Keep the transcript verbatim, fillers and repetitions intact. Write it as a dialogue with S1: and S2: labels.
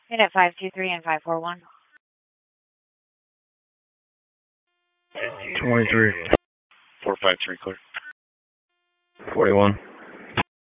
S1: Unit five two three and five four one.
S2: twenty-three.
S3: four five three, clear.
S2: forty-one.